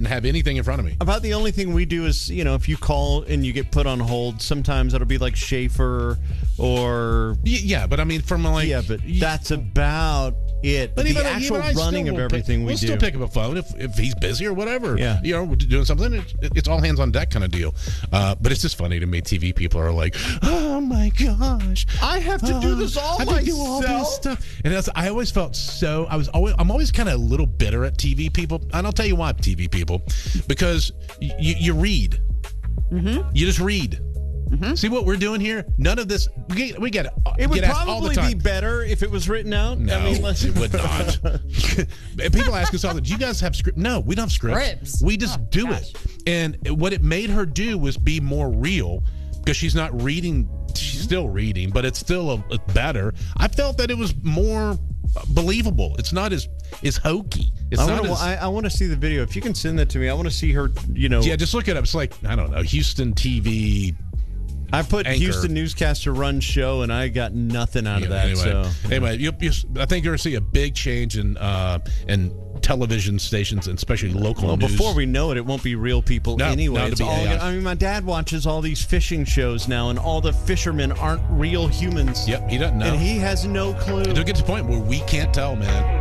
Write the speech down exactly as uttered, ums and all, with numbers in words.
have anything in front of me. About the only thing we do is, you know, if you call and you get put on hold, sometimes it'll be like Schaefer or... Y- yeah, but I mean, from like... Yeah, but that's about it. But the even, actual even I running still of will everything pick, we we'll do. still pick up a phone if, if he's busy or whatever. Yeah. You know, we're doing something. It's, it's all hands on deck kind of deal. Uh, but it's just funny to me. T V people are like, oh my gosh, I have to do uh, this all I have myself. to do all this stuff. And that's, I always felt so. I was always. I'm always kind of a little bitter at T V people, and I'll tell you why. T V people, because y- you you read. Mm-hmm. You just read. Mm-hmm. See what we're doing here? None of this. We get, we get it. It would get asked all the probably time. be better if it was written out. No, I mean, let's... it would not. People ask us all that. Do you guys have script? No, we don't have scripts. Scripts. We just Oh, do gosh. it. And what it made her do was be more real because she's not reading. She's still reading, but it's still a, a better. I felt that it was more believable. It's not as as hokey. It's I not wanna, as. I, I want to see the video. If you can send that to me, I want to see her, you know. Yeah, just look it up. It's like, I don't know, Houston T V. I put Anchor. Houston newscaster run show, and I got nothing out Yeah, of that. anyway, so anyway, you, you, I think you're going to see a big change in uh, in television stations, and especially local well, news. before we know it, it won't be real people No, anyway. no, it'll It's be all A I. gonna- I mean, my dad watches all these fishing shows now, and all the fishermen aren't real humans. Yep, he doesn't know. And he has no clue. It'll get to the point where we can't tell, man.